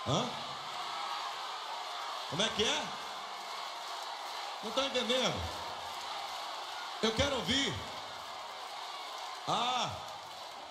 Hã? Como é? Não está entendendo? Eu quero ouvir